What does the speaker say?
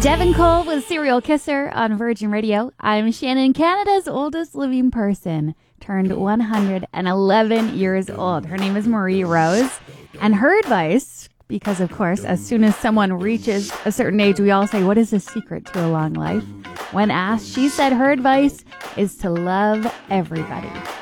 Devin Cole with Serial Kisser on Virgin Radio. I'm Shannon, Canada's oldest living person, turned 111 years old. Her name is Marie Rose. And her advice, because of course, as soon as someone reaches a certain age, we all say, what is the secret to a long life? When asked, she said her advice is to love everybody.